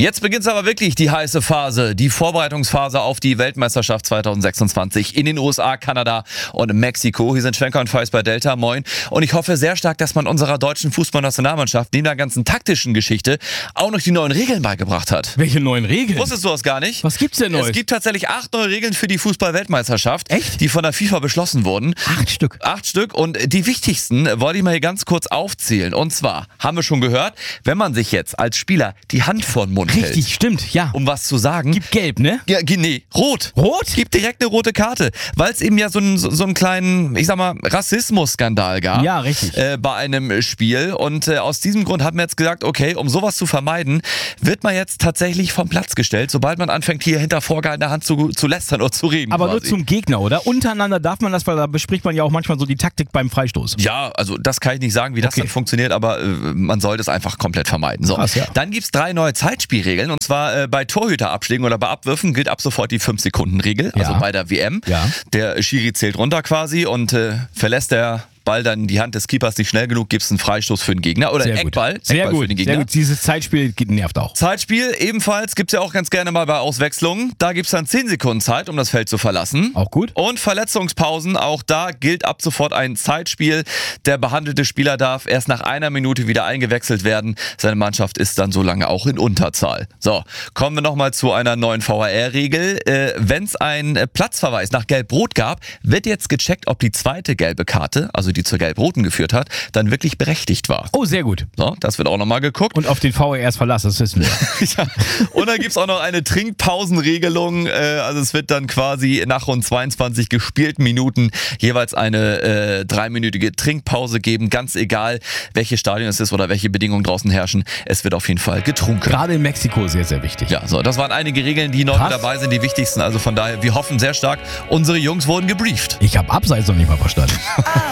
Jetzt beginnt aber wirklich die heiße Phase, die Vorbereitungsphase auf die Weltmeisterschaft 2026 in den USA, Kanada und Mexiko. Hier sind Schwenker und Feist bei Delta, moin. Und ich hoffe sehr stark, dass man unserer deutschen Fußballnationalmannschaft neben der ganzen taktischen Geschichte auch noch die neuen Regeln beigebracht hat. Welche neuen Regeln? Wusstest du das gar nicht? Was gibt's denn Neues? Es gibt tatsächlich 8 neue Regeln für die Fußball-Weltmeisterschaft, Echt? die von der FIFA beschlossen wurden. 8 Stück. 8 Stück und die wichtigsten wollte ich mal hier ganz kurz aufzählen. Und zwar, haben wir schon gehört, wenn man sich jetzt als Spieler die Hand vor den Mund hält, Richtig, stimmt, ja. um was zu sagen. Gibt gelb, ne? Ja, nee, rot. Rot? Gibt direkt eine rote Karte, weil es eben ja so einen kleinen, ich sag mal, Rassismus-Skandal gab. Ja, richtig. Bei einem Spiel. Und aus diesem Grund hat man jetzt gesagt, okay, um sowas zu vermeiden, wird man jetzt tatsächlich vom Platz gestellt, sobald man anfängt, hier hinter vorgehaltener Hand zu lästern oder zu reden. Aber quasi. nur zum Gegner, oder? Untereinander darf man das, weil da bespricht man ja auch manchmal so die Taktik beim Freistoß. Ja, also das kann ich nicht sagen, wie das dann funktioniert, aber man sollte es einfach komplett vermeiden. So. Krass, ja. Dann gibt es 3 neue Zeitspielregeln und zwar bei Torhüterabschlägen oder bei Abwürfen gilt ab sofort die 5-Sekunden-Regel, also bei der WM. Ja. Der Schiri zählt runter quasi und verlässt der Ball dann in die Hand des Keepers nicht schnell genug, gibt es einen Freistoß für den Gegner oder einen Eckball. Sehr Eckball gut. für den Gegner. Sehr gut. Dieses Zeitspiel nervt auch. Zeitspiel ebenfalls gibt es ja auch ganz gerne mal bei Auswechslungen. Da gibt es dann 10 Sekunden Zeit, um das Feld zu verlassen. Auch gut. Und Verletzungspausen, auch da gilt ab sofort ein Zeitspiel. Der behandelte Spieler darf erst nach 1 Minute wieder eingewechselt werden. Seine Mannschaft ist dann so lange auch in Unterzahl. So, kommen wir nochmal zu einer neuen VAR-Regel. Wenn es einen Platzverweis nach Gelb-Rot gab, wird jetzt gecheckt, ob die zweite gelbe Karte, also die zur Gelb-Roten geführt hat, dann wirklich berechtigt war. Oh, sehr gut. So, das wird auch nochmal geguckt. Und auf den VARs verlassen, das wissen wir. Ja. Und dann gibt es auch noch eine Trinkpausenregelung. Also es wird dann quasi nach rund 22 gespielten Minuten jeweils eine 3-minütige Trinkpause geben. Ganz egal, welches Stadion es ist oder welche Bedingungen draußen herrschen. Es wird auf jeden Fall getrunken. Gerade in Mexiko sehr, sehr wichtig. Ja, so, das waren einige Regeln, die neu mit dabei sind, die wichtigsten. Also von daher, wir hoffen sehr stark, unsere Jungs wurden gebrieft. Ich habe Abseits noch nicht mal verstanden.